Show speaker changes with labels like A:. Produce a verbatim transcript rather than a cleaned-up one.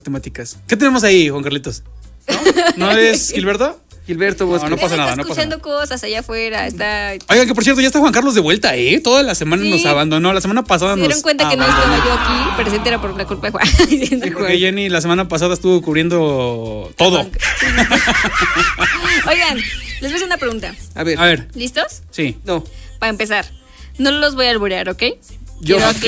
A: Matemáticas. ¿Qué tenemos ahí, Juan Carlitos? ¿No, ¿No es Gilberto?
B: Gilberto Bosque.
A: No, no pasa nada,
C: está
A: no pasa
C: escuchando
A: nada.
C: cosas allá afuera, está...
A: Oigan, que por cierto, ya está Juan Carlos de vuelta, ¿eh? Toda la semana
C: Sí.
A: nos abandonó. La semana pasada
C: Se
A: nos
C: dieron cuenta que no
A: abandonó.
C: estaba yo aquí, presente era por la culpa de Juan.
A: Sí, porque Jenny la semana pasada estuvo cubriendo todo.
C: Oigan, les voy a hacer una pregunta.
B: A ver.
A: A ver,
C: ¿Listos?
A: sí.
B: No.
C: Para empezar, no los voy a alburear, ¿ok?
B: Yo.
C: Quiero